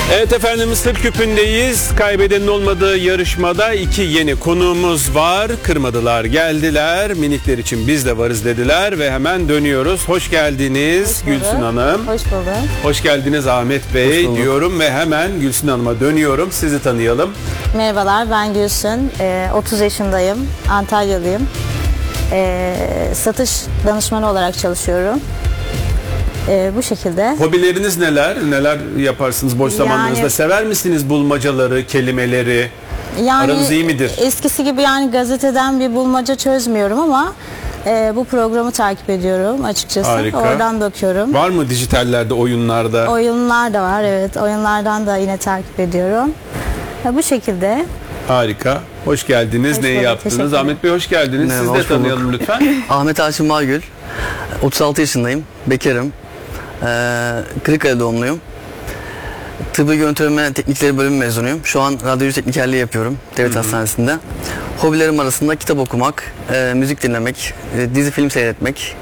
Evet efendim, Mısır Küpü'ndeyiz. Kaybedenin olmadığı yarışmada iki yeni konuğumuz var. Kırmadılar, geldiler. Minikler için biz de varız dediler ve hemen dönüyoruz. Hoş geldiniz Gülsün Hanım. Hoş bulduk. Hoş geldiniz Ahmet Bey diyorum ve hemen Gülsün Hanım'a dönüyorum. Sizi tanıyalım. Merhabalar, ben Gülsün. 30 yaşındayım. Antalyalıyım. Satış danışmanı olarak çalışıyorum. Bu şekilde. Hobileriniz neler? Neler yaparsınız boş zamanlarınızda? Sever misiniz bulmacaları, kelimeleri? Aranız iyi midir? Eskisi gibi yani gazeteden bir bulmaca çözmüyorum ama bu programı takip ediyorum açıkçası. Harika. Oradan bakıyorum. Var mı dijitallerde, oyunlarda? Oyunlar da var, evet. Oyunlardan da yine takip ediyorum. Bu şekilde. Harika. Hoş geldiniz. Hoş Neyi bulduk, yaptınız? teşekkür Ahmet Bey hoş geldiniz. Merhaba, Siz de hoş bulduk. tanıyalım lütfen. Ahmet Haşim Bağgül, 36 yaşındayım, bekarım, Kırıkkale doğumluyum. Tıbbi Yönetimi Teknikleri bölümü mezunuyum. Şu an radyoloji teknikerliği yapıyorum devlet hastanesinde. Hobilerim arasında kitap okumak, müzik dinlemek, dizi film seyretmek,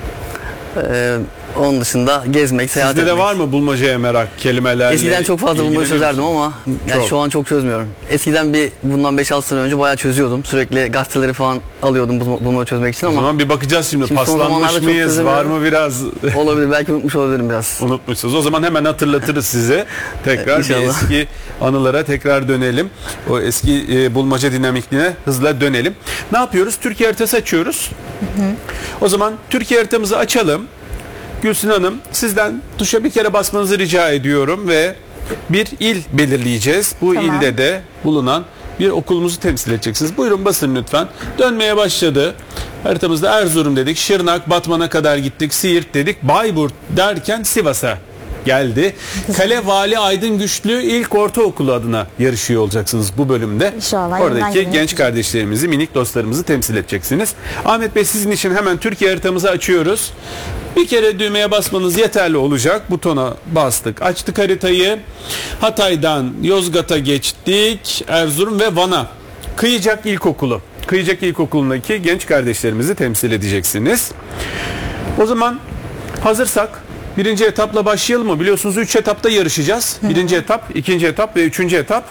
onun dışında gezmek, seyahat Sizde etmek. de var mı bulmacaya merak, kelimelerle? Eskiden çok fazla bulmaca ilgileniyor çözerdim musunuz? ama yani Çok. şu an çok çözmüyorum. Eskiden bundan 5-6 sene önce bayağı çözüyordum. Sürekli gazeteleri falan alıyordum bulmaca çözmek için O ama zaman bir bakacağız şimdi. Şimdi son Paslanmış zamanlarda çok mıyız? çözemiyorum. Var mı biraz? olabilir, belki unutmuş olabilirim biraz. Unutmuşsunuz. O zaman hemen hatırlatırız size. Tekrar bir İnşallah. eski anılara tekrar dönelim. O eski bulmaca dinamikliğine hızla dönelim. Ne yapıyoruz? Türkiye haritası açıyoruz. O zaman Türkiye haritamızı açalım. Gülsün Hanım, sizden tuşa bir kere basmanızı rica ediyorum ve bir il belirleyeceğiz. Bu Tamam. ilde de bulunan bir okulumuzu temsil edeceksiniz. Buyurun basın lütfen. Dönmeye başladı. Haritamızda Erzurum dedik, Şırnak, Batman'a kadar gittik, Siirt dedik, Bayburt derken Sivas'a geldi. Kale Vali Aydın Güçlü İlk Ortaokulu adına yarışıyor olacaksınız bu bölümde. İnşallah, elimden Oradaki geleni genç yapacağım. kardeşlerimizi, minik dostlarımızı temsil edeceksiniz. Ahmet Bey, sizin için hemen Türkiye haritamızı açıyoruz. Bir kere düğmeye basmanız yeterli olacak. Butona bastık. Açtık haritayı. Hatay'dan Yozgat'a geçtik. Erzurum ve Van'a. Kıyıcak İlkokulu. Kıyıcak İlkokulu'ndaki genç kardeşlerimizi temsil edeceksiniz. O zaman hazırsak birinci etapla başlayalım mı? Biliyorsunuz 3 etapta yarışacağız. Birinci etap, ikinci etap ve üçüncü etap.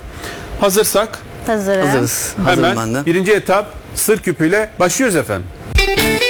Hazırsak Hazırım. Hazırız. Hazırım ben hemen de. birinci etap Sır Küpü'yle başlıyoruz efendim.